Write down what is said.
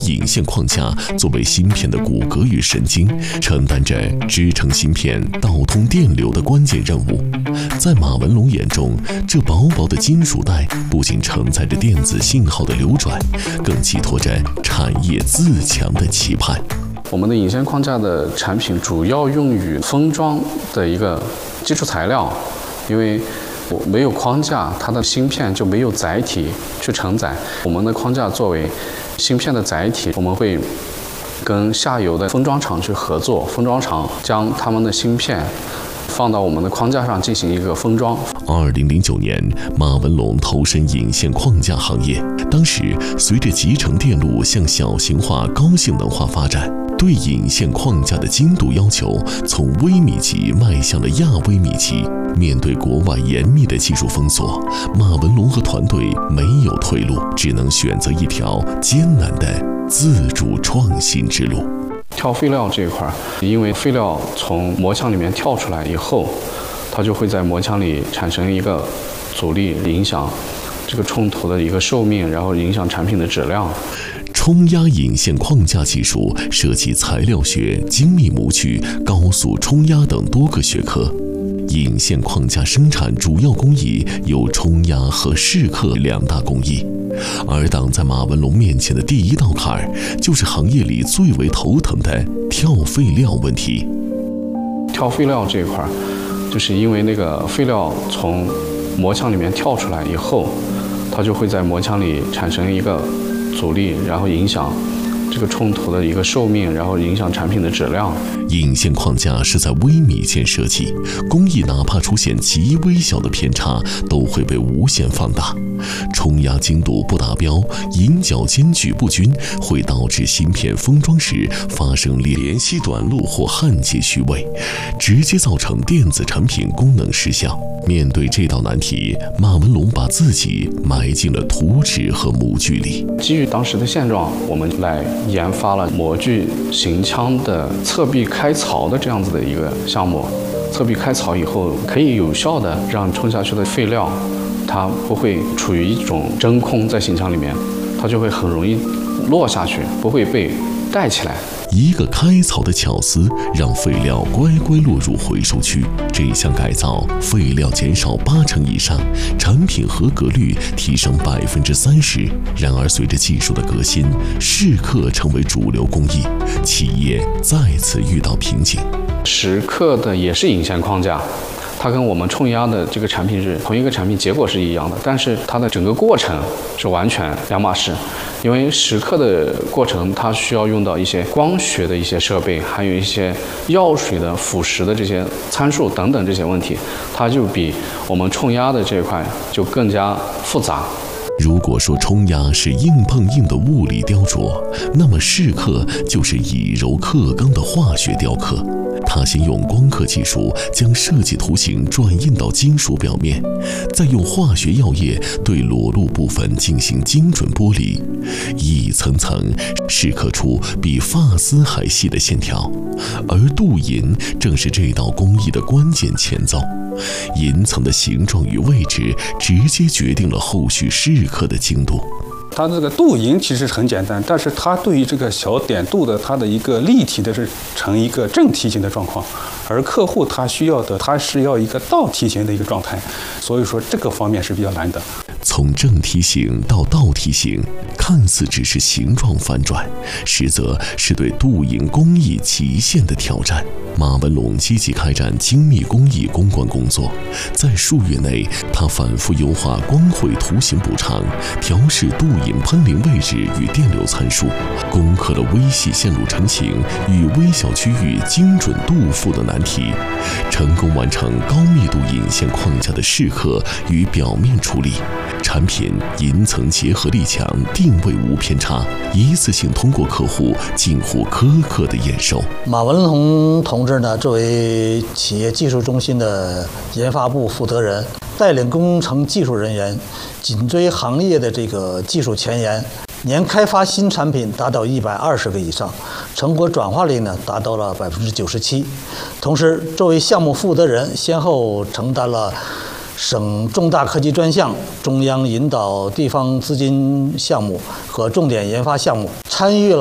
引线框架作为芯片的骨骼与神经，承担着支撑芯片导通电流的关键任务。在马文龙眼中，这薄薄的金属带不仅承载着电子信号的流转，更寄托着产业自强的期盼。 我们的引线框架的产品主要用于封装的一个基础材料，因为没有框架，它的芯片就没有载体去承载。我们的框架作为芯片的载体，我们会跟下游的封装厂去合作，封装厂将他们的芯片放到我们的框架上进行一个封装。 2009年，马文龙投身引线框架行业。当时，随着集成电路向小型化、高性能化发展，对引线框架的精度要求从微米级迈向了亚微米级。面对国外严密的技术封锁，马文龙和团队没有退路，只能选择一条艰难的自主创新之路。 跳废料这一块，因为废料从膜腔里面跳出来以后，它就会在膜腔里产生一个阻力，影响这个冲突的一个寿命，然后影响产品的质量。 冲压引线框架技术涉及材料学、精密模具、高速冲压等多个学科。引线框架生产主要工艺有冲压和蚀刻两大工艺，而挡在马文龙面前的第一道坎儿，就是行业里最为头疼的跳废料问题。 跳废料这一块，就是因为那个废料从膜腔里面跳出来以后，它就会在膜腔里产生一个阻力，然后影响这个冲突的一个寿命，然后影响产品的质量。 引线框架是在微米间设计，工艺哪怕出现极微小的偏差，都会被无限放大。冲压精度不达标，引脚间距不均，会导致芯片封装时发生联系短路或焊接虚位，直接造成电子产品功能失效。面对这道难题，马文龙把自己埋进了图纸和模具里。 基于当时的现状，我们来研发了模具型腔的侧壁开槽的这样子的一个项目。侧壁开槽以后，可以有效的让冲下去的废料，它不会处于一种真空在型腔里面，它就会很容易落下去，不会被带起来。 一个开槽的巧思，让废料乖乖落入回收区。这项改造，废料减少80%以上，产品合格率提升30%。然而，随着技术的革新，蚀刻成为主流工艺，企业再次遇到瓶颈。 蚀刻的也是引线框架，它跟我们冲压的这个产品是同一个产品，结果是一样的，但是它的整个过程是完全两码事。因为蚀刻的过程，它需要用到一些光学的一些设备，还有一些药水的腐蚀的这些参数等等这些问题，它就比我们冲压的这一块就更加复杂。 如果说冲压是硬碰硬的物理雕琢，那么蚀刻就是以柔克刚的化学雕刻。他先用光刻技术将设计图形转印到金属表面，再用化学药液对裸露部分进行精准剥离，一层层蚀刻出比发丝还细的线条。而镀银正是这道工艺的关键前奏，银层的形状与位置直接决定了后续蚀刻的精度。 它这个镀银其实很简单，但是它对于这个小点镀的它的一个立体的是成一个正梯形的状况，而客户他需要的他是要一个倒梯形的一个状态，所以说这个方面是比较难的。 从正梯形到倒梯形，看似只是形状反转，实则是对镀银工艺极限的挑战。马文龙积极开展精密工艺攻关工作，在数月内，他反复优化光绘图形补偿，调试镀银喷淋位置与电流参数，攻克了微细线路成型与微小区域精准镀附的难题，成功完成高密度引线框架的蚀刻与表面处理。产品银层结合力强，定位无偏差，一次性通过客户近乎苛刻的验收。 马文龙同志呢，作为企业技术中心的研发部负责人，带领工程技术人员紧追行业的这个技术前沿，年开发新产品达到120个以上，成果转化率呢达到了97%。同时，作为项目负责人，先后承担了省重大科技专项、中央引导地方资金项目和重点研发项目，参参与了